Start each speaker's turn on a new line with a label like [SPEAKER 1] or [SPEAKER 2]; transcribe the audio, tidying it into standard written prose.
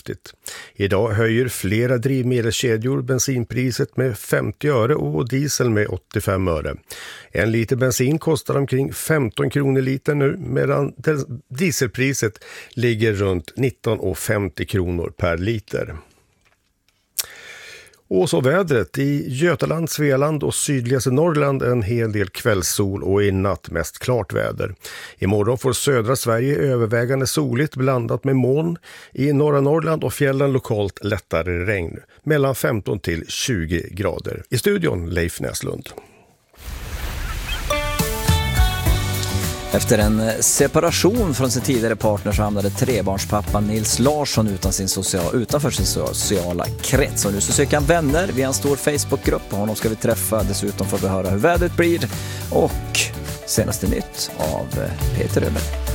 [SPEAKER 1] kraftigt. Idag höjer flera drivmedelskedjor bensinpriset med 50 öre och diesel med 85 öre. En liter bensin kostar omkring 15 kronor liter nu, medan dieselpriset ligger runt 19,50 kronor per liter. Och så vädret. I Götaland, Svealand och sydligaste Norrland en hel del kvällssol och i natt mest klart väder. Imorgon får södra Sverige övervägande soligt blandat med moln. I norra Norrland och fjällen lokalt lättare regn. Mellan 15 till 20 grader. I studion Leif Näslund.
[SPEAKER 2] Efter en separation från sin tidigare partner så hamnade trebarnspappan Nils Larsson utanför sin sociala krets. Och nu så söker han vänner via en stor Facebookgrupp. Och honom ska vi träffa. Dessutom får vi höra hur vädret blir och senaste nytt av Peter Öberg.